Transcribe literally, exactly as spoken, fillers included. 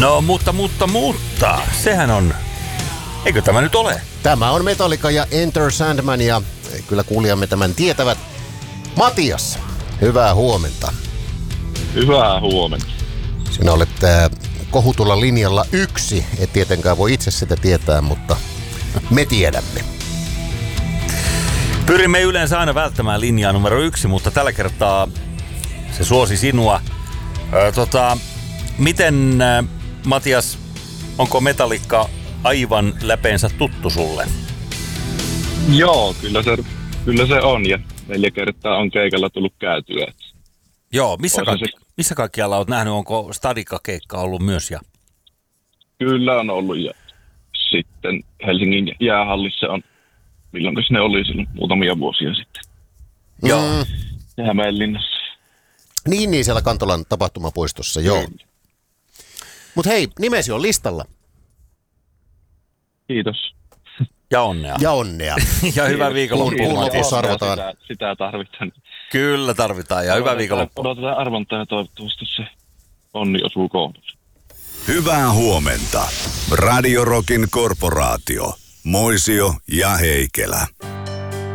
No, mutta, mutta, mutta, sehän on, eikö tämä nyt ole? Tämä on Metallica ja Enter Sandman ja kyllä kuulijamme tämän tietävät. Matias, hyvää huomenta. Hyvää huomenta. Sinä olet äh, kohutulla linjalla yksi, et tietenkään voi itse sitä tietää, mutta me tiedämme. Pyrimme yleensä aina välttämään linjaa numero yksi, mutta tällä kertaa se suosi sinua. Öö, tota, miten, äh, Matias, onko Metallica aivan läpeensä tuttu sulle? Joo, kyllä se, kyllä se on ja neljä kertaa on keikalla tullut käytyä. Joo, missä, kaikki, se... missä kaikkialla olet nähnyt? Onko Stadika-keikka ollut myös? Ja... Kyllä on ollut ja sitten Helsingin jäähallissa on, milloin ne oli silloin muutamia vuosia sitten. Joo. Mm. Hämeenlinnassa. Niin, niin siellä Kantolan tapahtumapuistossa, joo. Mm. Mut hei, nimesi on listalla. Kiitos. Ja onnea. Ja onnea. Ja hyvää viikonloppua. Sitä, sitä, sitä tarvitaan. Kyllä tarvitaan ja hyvää viikonloppua. Odotetaan arvontaa ja toivottavasti se onni osuu kohdassa. Hyvää huomenta. Radio Rockin korporaatio. Moisio ja Heikelä.